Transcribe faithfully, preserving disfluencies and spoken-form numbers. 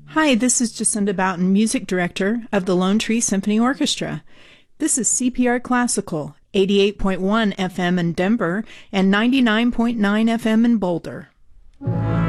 Hi, this is Jacinda Boughton, Music Director of the Lone Tree Symphony Orchestra. This is C P R Classical, eighty-eight point one F M in Denver and ninety-nine point nine F M in Boulder.